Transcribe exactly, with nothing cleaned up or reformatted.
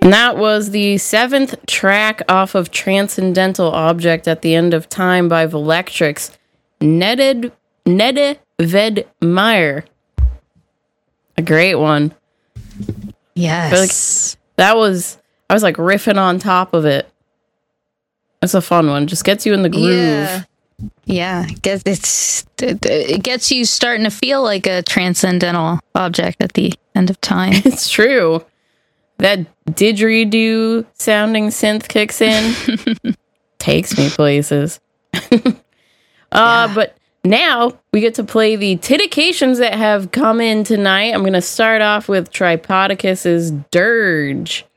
And that was the seventh track off of Transcendental Object at the End of Time by Velectrix. Netted, Nede Vedmeyer. A great one. Yes. Like, that was, I was like riffing on top of it. It's a fun one. Just gets you in the groove. Yeah. Yeah. Gets, it's, it gets you starting to feel like a transcendental object at the end of time. It's true. That didgeridoo sounding synth kicks in. Takes me places. uh, Yeah. But now we get to play the Titications that have come in tonight. I'm going to start off with Tripodicus's Dirge.